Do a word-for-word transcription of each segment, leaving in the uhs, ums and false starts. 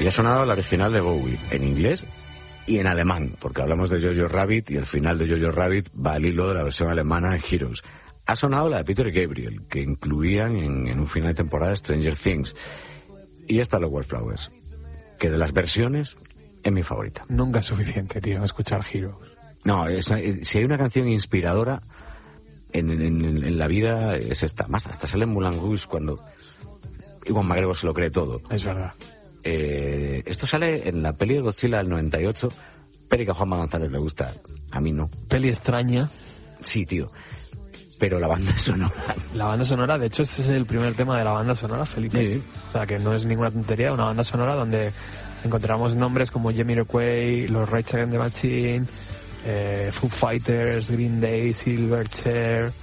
Y ha sonado la original de Bowie, en inglés y en alemán, porque hablamos de Jojo Rabbit y el final de Jojo Rabbit va al hilo de la versión alemana en Heroes. Ha sonado la de Peter Gabriel, que incluían en, en un final de temporada Stranger Things. Y esta Los Wallflowers, que de las versiones es mi favorita. Nunca es suficiente, tío, escuchar Heroes. No, es, si hay una canción inspiradora en, en, en, en la vida es esta. Más hasta sale en Moulin Rouge cuando Iwan McGregor se lo cree todo. Es verdad. Eh, esto sale en la peli de Godzilla del noventa y ocho, peli que a Juanma González le gusta, a mí no. Peli extraña. Sí, tío. Pero la banda sonora... La banda sonora, de hecho, este es el primer tema de la banda sonora, Felipe. Sí. O sea, que no es ninguna tontería, una banda sonora donde encontramos nombres como Jamiroquai, los Rage Against the Machine, eh, Foo Fighters, Green Day, Silverchair,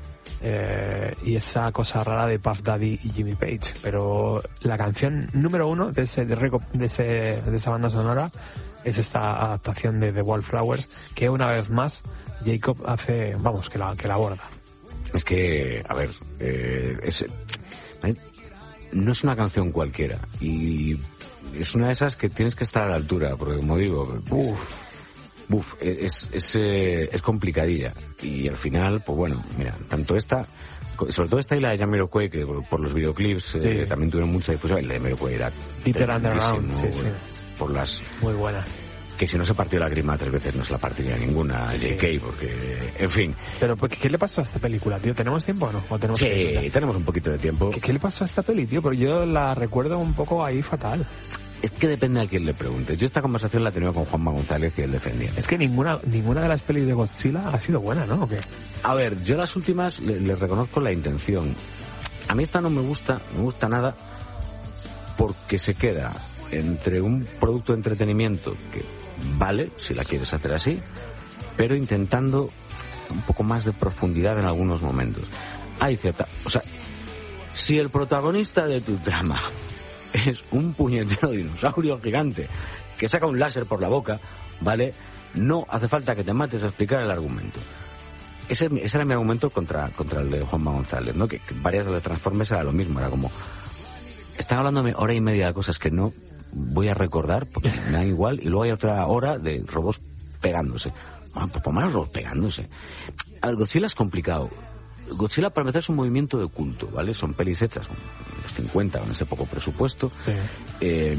eh, y esa cosa rara de Puff Daddy y Jimmy Page. Pero la canción número uno de, ese, de, de, ese, de esa banda sonora es esta adaptación de The Wallflowers, que una vez más Jacob hace, vamos, que la, que la aborda. Es que, a ver, eh, es, ¿eh? no es una canción cualquiera y es una de esas que tienes que estar a la altura, porque como digo, Uf. Uf, es, es, eh, es complicadilla y al final, pues bueno, mira, tanto esta, sobre todo esta y la de Jamiroquai, que por, por los videoclips sí. eh, también tuvieron mucha difusión. La de Jamiroquai era Peter Underground, sí, sí. Por las... Muy buena. Que si no se partió la grima tres veces no se la partiría ninguna a sí. J K, porque, en fin. Pero, ¿qué le pasó a esta película, tío? ¿Tenemos tiempo o no? ¿O tenemos sí, película? tenemos un poquito de tiempo. ¿Qué, ¿Qué le pasó a esta peli, tío? Porque yo la recuerdo un poco ahí fatal. Es que depende a quién le pregunte. Yo esta conversación la he tenido con Juanma González y él defendía. Es que ninguna ninguna de las pelis de Godzilla ha sido buena, ¿no? ¿O qué? A ver, yo las últimas les le reconozco la intención. A mí esta no me gusta, no me gusta nada, porque se queda entre un producto de entretenimiento que vale, si la quieres hacer así, pero intentando un poco más de profundidad en algunos momentos. Hay cierta... O sea, si el protagonista de tu trama es un puñetero dinosaurio gigante que saca un láser por la boca, ¿vale? No hace falta que te mates a explicar el argumento. Ese, ese era mi argumento contra, contra el de Juanma González, ¿no? Que, que varias de las Transformers era lo mismo, era como... Están hablándome hora y media de cosas que no voy a recordar porque me dan igual, y luego hay otra hora de robots pegándose. Bueno, pues por menos robots pegándose. A ver, Godzilla es complicado. Godzilla, para empezar, es un movimiento de culto, ¿vale? Son pelis hechas con los cincuenta, con ese poco presupuesto. Sí. Eh,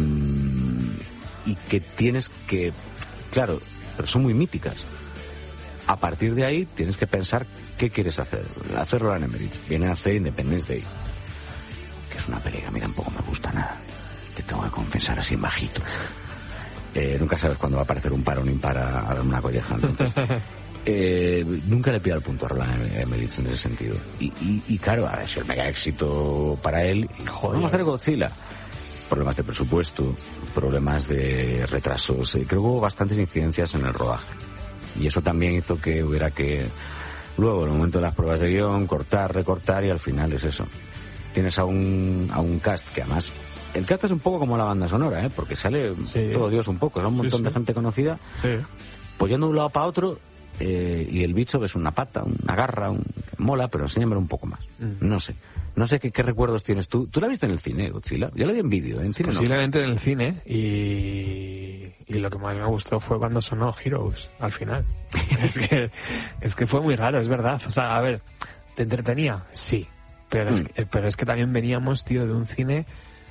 y que tienes que... Claro, pero son muy míticas. A partir de ahí tienes que pensar qué quieres hacer. Hacer Roland Emmerich. Viene a hacer Independence Day, que es una peli que a mí tampoco me gusta nada. Te tengo que confesar así bajito. Eh, nunca sabes cuándo va a aparecer un par o un impar a, a dar una colleja. Entonces, eh, nunca le pido el punto a Roland Emmerich en ese sentido. Y, y, y claro, a ver, si el mega éxito para él, joder, vamos a hacer Godzilla. Problemas de presupuesto, problemas de retrasos. Eh, creo que hubo bastantes incidencias en el rodaje. Y eso también hizo que hubiera que, luego, en el momento de las pruebas de guión, cortar, recortar, y al final es eso. Tienes a un, a un cast que además... El cast es un poco como la banda sonora, ¿eh? Porque sale sí. todo Dios un poco. Es un montón sí, sí. de gente conocida. Sí. Pues yendo de un lado para otro, eh, y el bicho ves una pata, una garra, un... mola, pero enséñame un poco más. Mm. No sé. No sé qué, qué recuerdos tienes tú. ¿Tú la viste en el cine, Godzilla? Yo la vi en vídeo, ¿eh? En cine. Posiblemente no. en el cine, y... y lo que más me gustó fue cuando sonó Heroes, al final. es, que, es que fue muy raro, es verdad. O sea, a ver, ¿te entretenía? Sí. Pero, mm. es, que, pero es que también veníamos, tío, de un cine...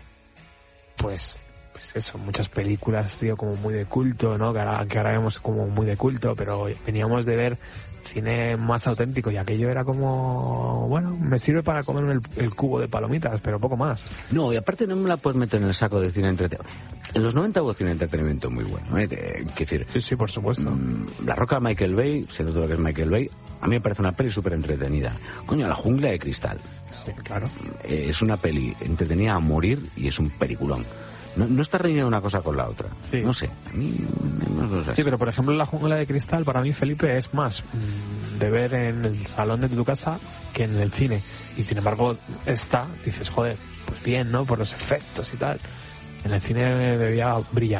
Pues, pues eso, muchas películas, tío, como muy de culto, ¿no? Que ahora, que ahora vemos como muy de culto, pero veníamos de ver cine más auténtico, y aquello era como, bueno, me sirve para comerme el, el cubo de palomitas, pero poco más. No, y aparte no me la puedes meter en el saco de cine entretenimiento. En los noventa hubo cine entretenimiento muy bueno, ¿eh? Quiero decir, sí, sí, por supuesto. Mmm, La Roca de Michael Bay, siendo todo lo que es Michael Bay, a mí me parece una peli súper entretenida. Coño, La Jungla de Cristal. Sí, claro. Eh, es una peli entretenida a morir y es un peliculón. No, no está reñida una cosa con la otra. Sí. No sé, a mí no, no sé. Sí, pero por ejemplo La Jungla de Cristal, para mí, Felipe, es más mmm, de ver en el salón de tu casa que en el cine. Y sin embargo, esta, dices, joder, pues bien, ¿no? Por los efectos y tal. En el cine debía brillar